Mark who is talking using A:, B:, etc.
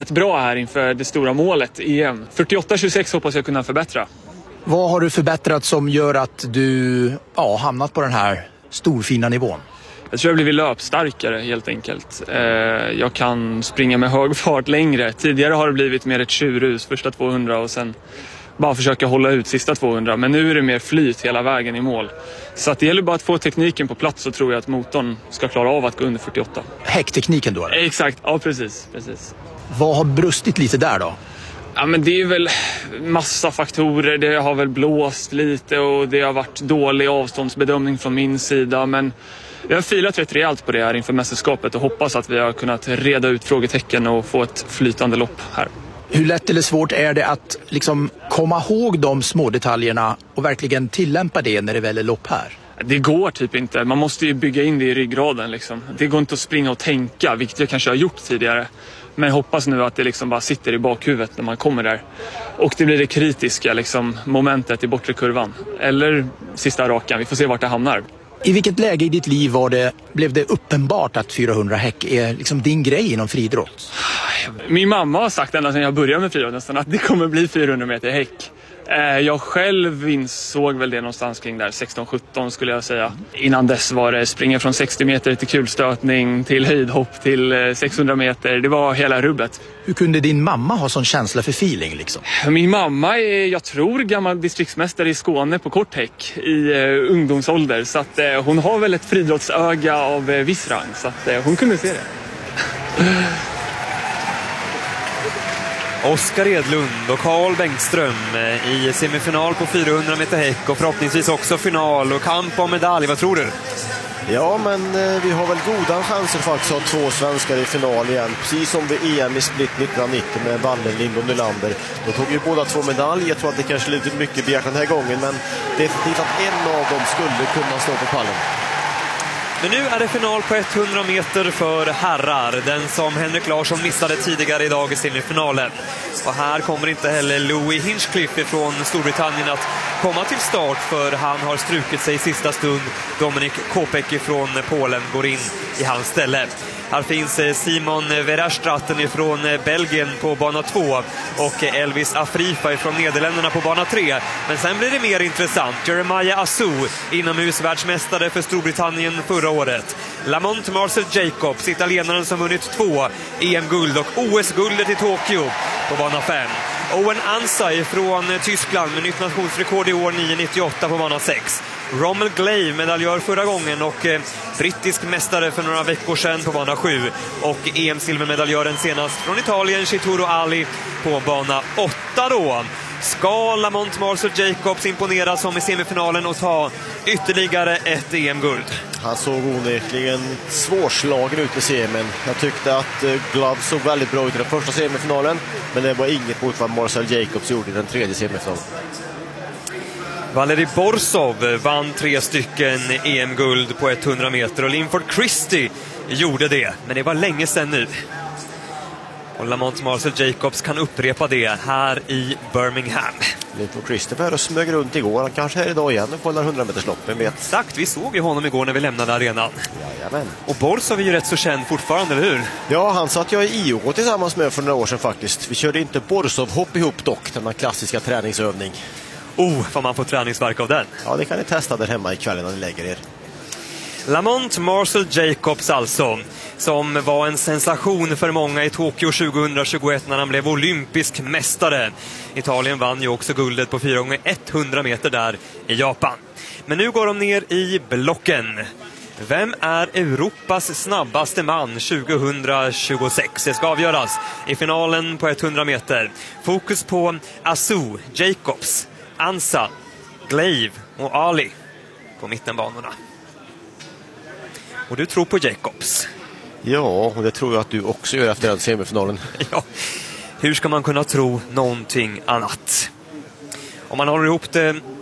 A: rätt bra här inför det stora målet EM. 48-26 hoppas jag kunna förbättra.
B: Vad har du förbättrat som gör att du hamnat på den här storfina nivån?
A: Jag tror jag blivit löpstarkare helt enkelt. Jag kan springa med hög fart längre. Tidigare har det blivit mer ett tjurrus första 200 och sen bara försöka hålla ut sista 200. Men nu är det mer flyt hela vägen i mål. Så att det gäller bara att få tekniken på plats, så tror jag att motorn ska klara av att gå under 48.
B: Häcktekniken då? Eller?
A: Exakt, ja precis.
B: Vad har brustit lite där då?
A: Ja, men det är väl massa faktorer. Det har väl blåst lite och det har varit dålig avståndsbedömning från min sida. Men jag har filat rätt rejält på det här inför mästerskapet och hoppas att vi har kunnat reda ut frågetecken och få ett flytande lopp här.
B: Hur lätt eller svårt är det att liksom komma ihåg de små detaljerna och verkligen tillämpa det när det väl är lopp här?
A: Det går typ inte. Man måste ju bygga in det i ryggraden. Liksom. Det går inte att springa och tänka, vilket jag kanske har gjort tidigare. Men jag hoppas nu att det liksom bara sitter i bakhuvudet när man kommer där. Och det blir det kritiska liksom, momentet i bortre kurvan. Eller sista rakan. Vi får se vart det hamnar.
B: I vilket läge i ditt liv blev det uppenbart att 400 häck är liksom din grej inom friidrott?
A: Min mamma har sagt ända sedan jag började med friidrott nästan att det kommer bli 400 meter häck. Jag själv insåg väl det någonstans kring där 16-17 skulle jag säga. Innan dess var det springa från 60 meter till kulstötning, till höjdhopp, till 600 meter. Det var hela rubbet.
B: Hur kunde din mamma ha sån känsla för feeling liksom?
A: Min mamma är, jag tror, gammal distriktsmästare i Skåne på kort häck i ungdomsålder. Så att hon har väl ett friidrottsöga av viss rang. Så att hon kunde se det.
C: Oskar Edlund och Carl Bengtström i semifinal på 400 meter häck och förhoppningsvis också final och kamp om medalj. Vad tror du?
D: Ja, men vi har väl goda chanser faktiskt att ha två svenskar i final igen. Precis som vid EM i split 1990 med Wallenlind och Nylander. Då tog ju båda två medalj. Jag tror att det kanske är lite mycket begärt den här gången, men definitivt att en av dem skulle kunna stå på pallen.
C: Men nu är det final på 100 meter för herrar. Den som Henrik Larsson missade tidigare idag i semifinalen. Och här kommer inte heller Louis Hinchcliffe från Storbritannien att komma till start, för han har strukit sig i sista stund. Dominik Kopecky från Polen går in i hans ställe. Här finns Simon Verstraeten från Belgien på bana 2 och Elvis Afrifa från Nederländerna på bana 3. Men sen blir det mer intressant. Jeremiah Assou, inomhusvärldsmästare för Storbritannien förra året. Lamont Marcel Jacobs, italienaren som vunnit 2 EM-guld och OS-guldet i Tokyo på bana 5. Owen Ansay från Tyskland med nytt nationsrekord i år 9.98 på bana 6. Rommel Glave, medaljör förra gången och brittisk mästare för några veckor sedan på bana 7. Och EM-silvermedaljören senast från Italien, Chituro Ali, på bana 8 då. Ska Lamont Marcel Jacobs imponera som i semifinalen och ta ytterligare ett EM-guld?
D: Han såg onekligen svårslagen ut i semin. Jag tyckte att Glove såg väldigt bra ut i den första semifinalen, men det var inget mot vad Marcel Jacobs gjorde i den tredje semifinalen.
C: Valeri Borsov vann 3 stycken EM-guld på 100 meter och Linford Christie gjorde det, men det var länge sedan nu. Och Lamont Marcel Jacobs kan upprepa det här i Birmingham.
D: Linford Christie var här och smög runt igår. Han kanske är här idag igen på 100 meters lopp.
C: Exakt, vi såg ju honom igår när vi lämnade arenan.
D: Jajamän.
C: Och Borsov är ju rätt så känd fortfarande, eller hur?
D: Ja, han satt jag i IOK tillsammans med för några år sedan faktiskt. Vi körde inte Borsov-hopp ihop dock, denna klassiska träningsövning.
C: Får man få träningsverk av den?
D: Ja, det kan ni testa där hemma ikväll när ni lägger er.
C: Lamont Marcel Jacobs alltså, som var en sensation för många i Tokyo 2021 när han blev olympisk mästare. Italien vann ju också guldet på 4x100 meter där i Japan. Men nu går de ner i blocken. Vem är Europas snabbaste man 2026? Det ska avgöras i finalen på 100 meter. Fokus på Assou, Jacobs, Ansa, Glave och Ali på mittenbanorna. Och du tror på Jacobs?
D: Ja, och det tror jag att du också gör efter den semifinalen.
C: Ja, hur ska man kunna tro någonting annat? Om man håller ihop det